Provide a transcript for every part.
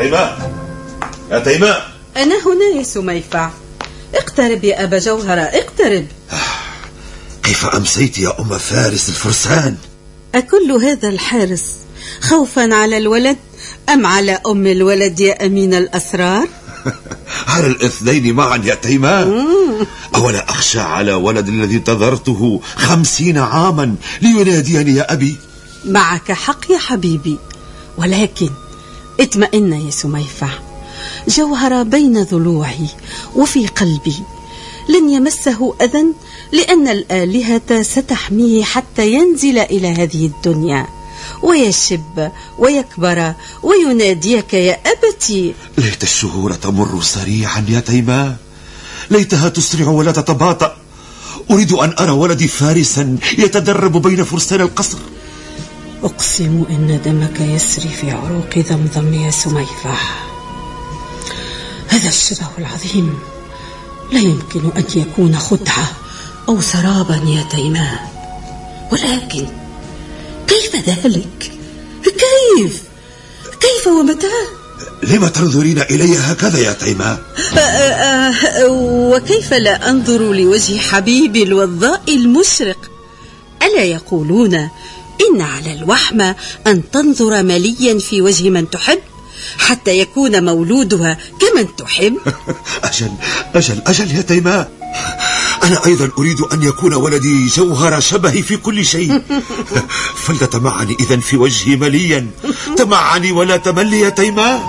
تيماء، يا تيماء. أنا هنا يا سميفع. اقترب يا أبا جوهرة، اقترب. كيف أمسيت يا أم فارس الفرسان؟ أكل هذا الحارس خوفا على الولد أم على أم الولد يا أمين الأسرار؟ على الاثنين معا يا تيماء. أولا أخشى على ولد الذي انتظرته 50 عاما ليناديني يا أبي؟ معك حق يا حبيبي، ولكن اطمئن يا سميفع. جوهر بين ضلوعي وفي قلبي، لن يمسه أذى، لأن الآلهة ستحميه حتى ينزل إلى هذه الدنيا ويشب ويكبر ويناديك يا أبتي. ليت الشهور تمر سريعا يا تيماء، ليتها تسرع ولا تتباطأ. أريد أن أرى ولدي فارسا يتدرب بين فرسان القصر. أقسم إن دمك يسري في عروق ضمضم يا سميفة. هذا الشبه العظيم لا يمكن أن يكون خدعة أو سرابا يا تيماء، ولكن كيف ذلك؟ كيف ومتى؟ لما تنظرين إلي هكذا يا تيماء؟ وكيف لا أنظر لوجه حبيبي الوضاء المشرق؟ ألا يقولون إن على الوحمة أن تنظر مليا في وجه من تحب حتى يكون مولودها كمن تحب؟ أجل يا تيماء، أنا أيضا أريد أن يكون ولدي جوهر شبهي في كل شيء. فلتتمعني إذن في وجهي مليا، تمعني ولا تملي يا تيماء.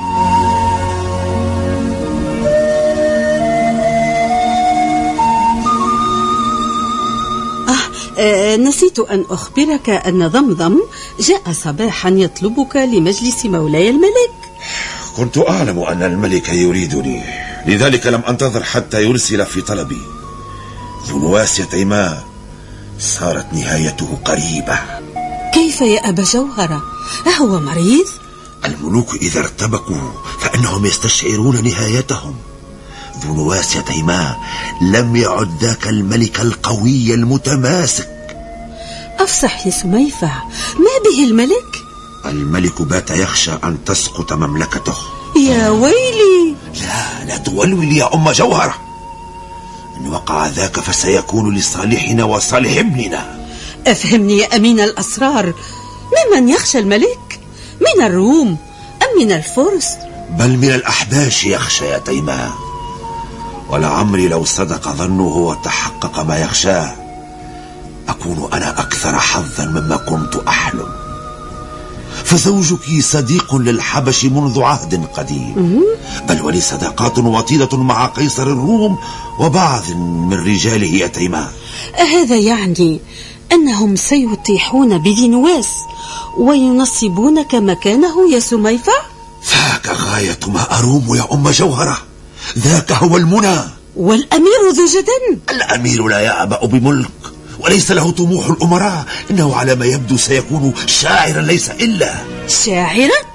نسيت أن أخبرك أن ضمضم جاء صباحا يطلبك لمجلس مولاي الملك. كنت أعلم أن الملك يريدني، لذلك لم أنتظر حتى يرسل في طلبي. ذو نواس يا تيماء، صارت نهايته قريبة. كيف يا أبا جوهرة؟ أهو مريض؟ الملوك إذا ارتبكوا فإنهم يستشعرون نهايتهم. ذو نواس يا تيماء لم يعد ذاك الملك القوي المتماسك. أفصح يا سميفة، ما به الملك؟ الملك بات يخشى أن تسقط مملكته. يا ويلي. لا تولولي يا أم جوهرة. إن وقع ذاك فسيكون لصالحنا وصالح ابننا. أفهمني يا أمين الأسرار، ممن يخشى الملك؟ من الروم أم من الفرس؟ بل من الأحباش يخشى يا تيماء. ولعمري لو صدق ظنه وتحقق ما يخشاه أكون أنا أكثر حظا مما كنت أحلم. فزوجك صديق للحبش منذ عهد قديم، بل ولي صداقات وطيدة مع قيصر الروم وبعض من رجاله يا تيماء. هذا يعني أنهم سيطيحون بذي نواس وينصبونك مكانه يا سميفة؟ ذاك غاية ما أروم يا أم جوهرة، ذاك هو المنى. والأمير ذو جدن؟ الأمير لا يعبأ بملك وليس له طموح الأمراء، إنه على ما يبدو سيكون شاعرا ليس إلا. شاعرا؟